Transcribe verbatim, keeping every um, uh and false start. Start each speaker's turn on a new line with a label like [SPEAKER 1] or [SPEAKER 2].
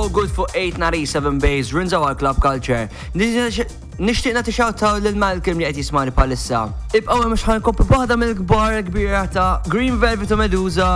[SPEAKER 1] All Good fuq eight nari seven Bays, Rinzawa Club Culture. Nishtiq nagħti shout-out lil Malcolm li qed jismani bħalissa. Ibqgħu hemm x'ħan kopru waħda mill-kbar kbira ta' Green Velvet u Medusa